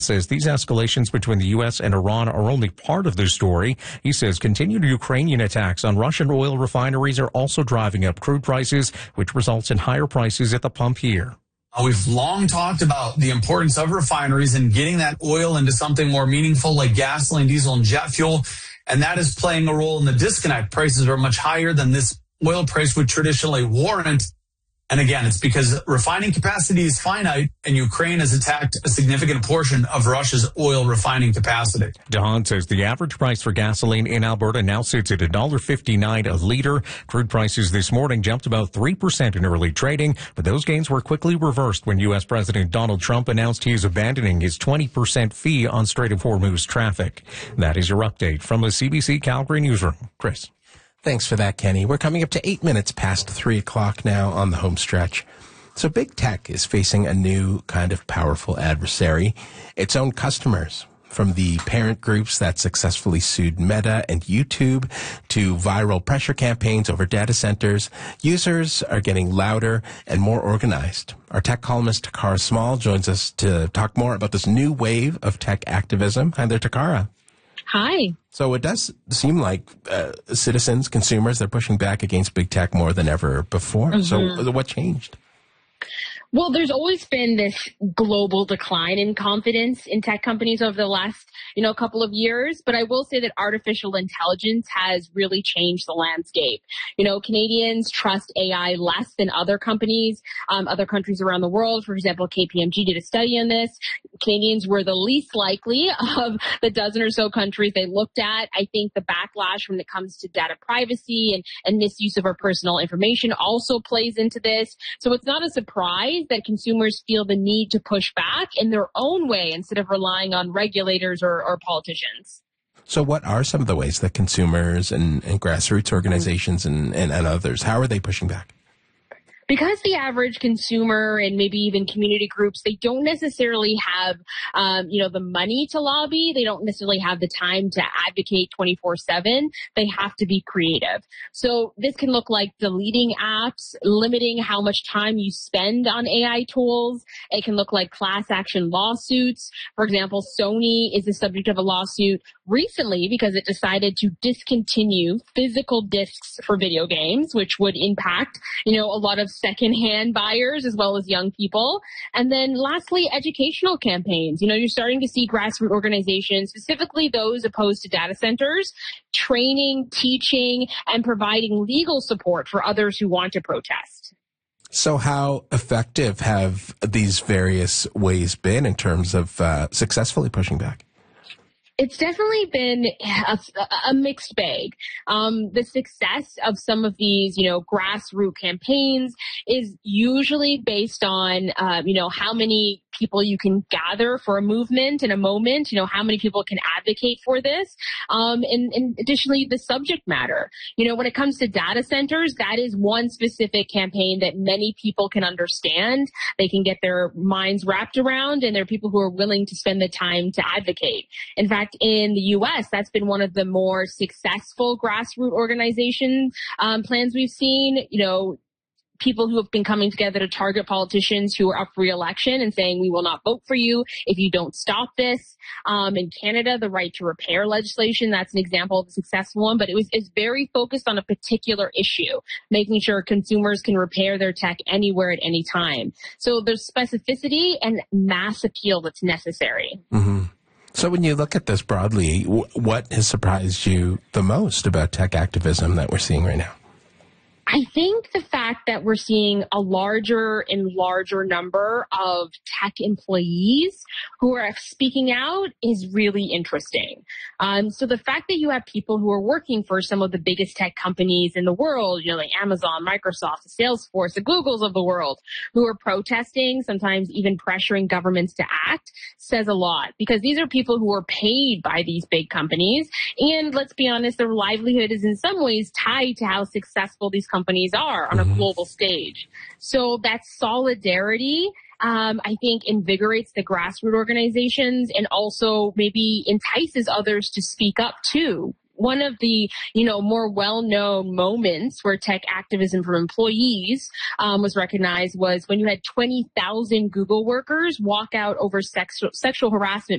says these escalations between the U.S. and Iran are only part of the story. He says continued Ukrainian attacks on Russian oil refineries are also driving up crude prices, which results in higher prices at the pump here. We've long talked about the importance of refineries and getting that oil into something more meaningful like gasoline, diesel, and jet fuel. And that is playing a role in the disconnect. Prices are much higher than this oil price would traditionally warrant. And again, it's because refining capacity is finite and Ukraine has attacked a significant portion of Russia's oil refining capacity. DeHaan says the average price for gasoline in Alberta now sits at $1.59 a liter. Crude prices this morning jumped about 3% in early trading, but those gains were quickly reversed when U.S. President Donald Trump announced he is abandoning his 20% fee on Strait of Hormuz traffic. That is your update from the CBC Calgary newsroom. Chris. Thanks for that, Kenny. We're coming up to 8 minutes past 3 o'clock now on the home stretch. So big tech is facing a new kind of powerful adversary, its own customers. From the parent groups that successfully sued Meta and YouTube to viral pressure campaigns over data centers, users are getting louder and more organized. Our tech columnist Takara Small joins us to talk more about this new wave of tech activism. Hi there, Takara. Hi. So it does seem like citizens, consumers, they're pushing back against big tech more than ever before. Mm-hmm. So what changed? Well, there's always been this global decline in confidence in tech companies over the last, couple of years. But I will say that artificial intelligence has really changed the landscape. Canadians trust AI less than other companies, other countries around the world. For example, KPMG did a study on this. Canadians were the least likely of the dozen or so countries they looked at. I think the backlash when it comes to data privacy and misuse of our personal information also plays into this. So it's not a surprise that consumers feel the need to push back in their own way instead of relying on regulators or politicians. So what are some of the ways that consumers and grassroots organizations and others, how are they pushing back? Because the average consumer and maybe even community groups, they don't necessarily have, the money to lobby. They don't necessarily have the time to advocate 24/7. They have to be creative. So this can look like deleting apps, limiting how much time you spend on AI tools. It can look like class action lawsuits. For example, Sony is the subject of a lawsuit recently because it decided to discontinue physical discs for video games, which would impact, a lot of secondhand buyers as well as young people. And then lastly, educational campaigns. You're starting to see grassroots organizations, specifically those opposed to data centers, training, teaching, and providing legal support for others who want to protest. So how effective have these various ways been in terms of successfully pushing back? It's definitely been a mixed bag. The success of some of these, grassroots campaigns is usually based on, how many people you can gather for a movement in a moment, how many people can advocate for this. And additionally, the subject matter. When it comes to data centers, that is one specific campaign that many people can understand. They can get their minds wrapped around, and there are people who are willing to spend the time to advocate. In fact, in the U.S., that's been one of the more successful grassroots organization plans we've seen. People who have been coming together to target politicians who are up for re-election and saying, we will not vote for you if you don't stop this. In Canada, the right to repair legislation, that's an example of a successful one, but it's very focused on a particular issue, making sure consumers can repair their tech anywhere at any time. So there's specificity and mass appeal that's necessary. Mm-hmm. So when you look at this broadly, what has surprised you the most about tech activism that we're seeing right now? I think the fact that we're seeing a larger and larger number of tech employees who are speaking out is really interesting. So the fact that you have people who are working for some of the biggest tech companies in the world, like Amazon, Microsoft, Salesforce, the Googles of the world, who are protesting, sometimes even pressuring governments to act, says a lot. Because these are people who are paid by these big companies. And let's be honest, their livelihood is in some ways tied to how successful these companies are on a global stage. So that solidarity, I think, invigorates the grassroots organizations and also maybe entices others to speak up too. One of the, more well-known moments where tech activism for employees was recognized was when you had 20,000 Google workers walk out over sexual harassment